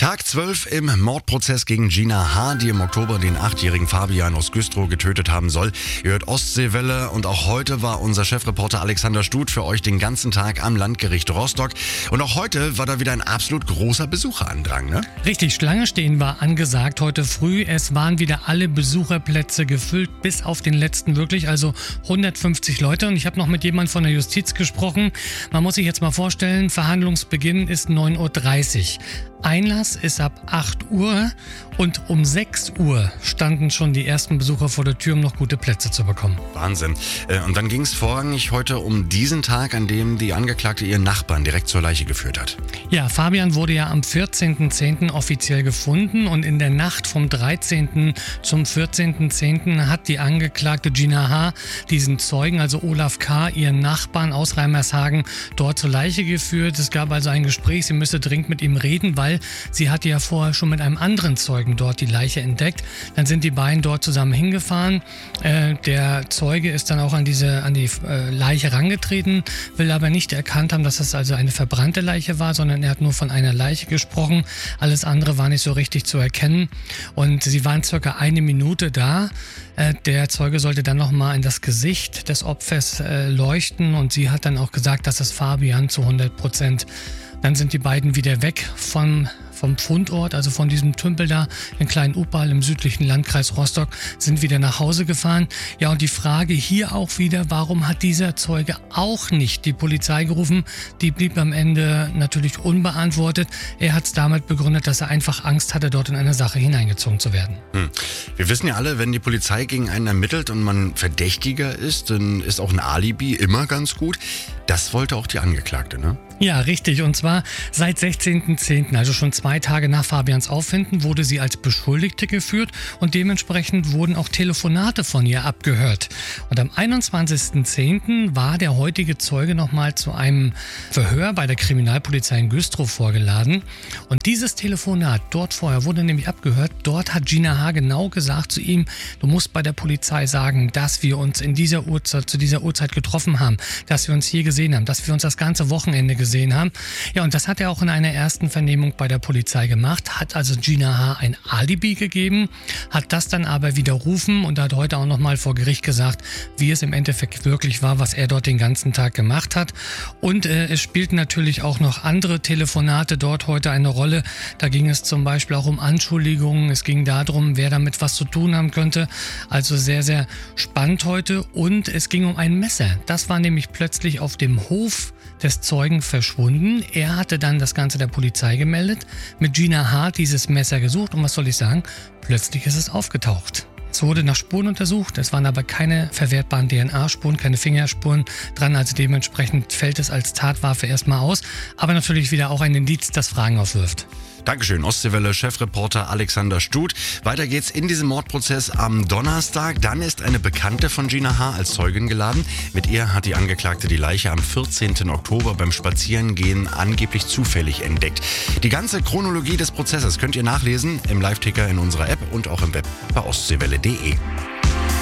Tag 12 im Mordprozess gegen Gina H., die im Oktober den 8-jährigen Fabian aus Güstrow getötet haben soll. Ihr hört Ostseewelle und auch heute war unser Chefreporter Alexander Stut für euch den ganzen Tag am Landgericht Rostock. Und auch heute war da wieder ein absolut großer Besucherandrang, ne? Richtig, Schlange stehen war angesagt heute früh. Es waren wieder alle Besucherplätze gefüllt, bis auf den letzten wirklich, also 150 Leute. Und ich habe noch mit jemandem von der Justiz gesprochen. Man muss sich jetzt mal vorstellen, Verhandlungsbeginn ist 9:30 Uhr. Einlass ist ab 8 Uhr und um 6 Uhr standen schon die ersten Besucher vor der Tür, um noch gute Plätze zu bekommen. Wahnsinn. Und dann ging es vorrangig heute um diesen Tag, an dem die Angeklagte ihren Nachbarn direkt zur Leiche geführt hat. Ja, Fabian wurde ja am 14.10. offiziell gefunden und in der Nacht vom 13. zum 14.10. hat die Angeklagte Gina H. diesen Zeugen, also Olaf K., ihren Nachbarn aus Reimershagen, dort zur Leiche geführt. Es gab also ein Gespräch, sie müsse dringend mit ihm reden, weil sie hatte ja vorher schon mit einem anderen Zeugen dort die Leiche entdeckt. Dann sind die beiden dort zusammen hingefahren. Der Zeuge ist dann auch an die Leiche herangetreten, will aber nicht erkannt haben, dass es also eine verbrannte Leiche war, sondern er hat nur von einer Leiche gesprochen. Alles andere war nicht so richtig zu erkennen. Und sie waren circa 1 Minute da. Der Zeuge sollte dann nochmal in das Gesicht des Opfers leuchten und sie hat dann auch gesagt, dass es Fabian zu 100%. Dann sind die beiden wieder weg vom Fundort, also von diesem Tümpel da in Klein-Upal im südlichen Landkreis Rostock, sind wieder nach Hause gefahren. Ja, und die Frage hier auch wieder, warum hat dieser Zeuge auch nicht die Polizei gerufen? Die blieb am Ende natürlich unbeantwortet. Er hat es damit begründet, dass er einfach Angst hatte, dort in eine Sache hineingezogen zu werden. Wir wissen ja alle, wenn die Polizei gegen einen ermittelt und man Verdächtiger ist, dann ist auch ein Alibi immer ganz gut. Das wollte auch die Angeklagte, ne? Ja, richtig. Und zwar seit 16.10., also schon 2 Tage nach Fabians Auffinden, wurde sie als Beschuldigte geführt und dementsprechend wurden auch Telefonate von ihr abgehört. Und am 21.10. war der heutige Zeuge nochmal zu einem Verhör bei der Kriminalpolizei in Güstrow vorgeladen. Und dieses Telefonat dort vorher wurde nämlich abgehört. Dort hat Gina H. genau gesagt zu ihm, du musst bei der Polizei sagen, dass wir uns in dieser Uhrzeit, zu dieser Uhrzeit getroffen haben, dass wir uns hier gesehen haben, dass wir uns das ganze Wochenende gesehen haben. Ja, und das hat er auch in einer ersten Vernehmung bei der Polizei gemacht, hat also Gina H. ein Alibi gegeben, hat das dann aber widerrufen und hat heute auch nochmal vor Gericht gesagt, wie es im Endeffekt wirklich war, was er dort den ganzen Tag gemacht hat. Und es spielten natürlich auch noch andere Telefonate dort heute eine Rolle. Da ging es zum Beispiel auch um Anschuldigungen, es ging darum, wer damit was zu tun haben könnte. Also sehr, sehr spannend heute. Und es ging um ein Messer. Das war nämlich plötzlich auf dem Hof des Zeugen verschwunden. Er hatte dann das Ganze der Polizei gemeldet, mit Gina H. dieses Messer gesucht und was soll ich sagen, plötzlich ist es aufgetaucht. Es wurde nach Spuren untersucht, es waren aber keine verwertbaren DNA-Spuren, keine Fingerspuren dran, also dementsprechend fällt es als Tatwaffe erstmal aus, aber natürlich wieder auch ein Indiz, das Fragen aufwirft. Dankeschön, Ostseewelle Chefreporter Alexander Stut. Weiter geht's in diesem Mordprozess am Donnerstag. Dann ist eine Bekannte von Gina H. als Zeugin geladen. Mit ihr hat die Angeklagte die Leiche am 14. Oktober beim Spazierengehen angeblich zufällig entdeckt. Die ganze Chronologie des Prozesses könnt ihr nachlesen im Live-Ticker in unserer App und auch im Web bei ostseewelle.de.